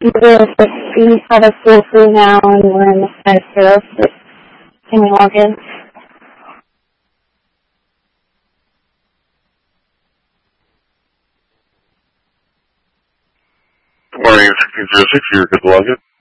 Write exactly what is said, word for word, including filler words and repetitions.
zero six, we have a full crew now and we're in the five zero six. Can we log in? Good morning, sixteen zero six, you're good to log in.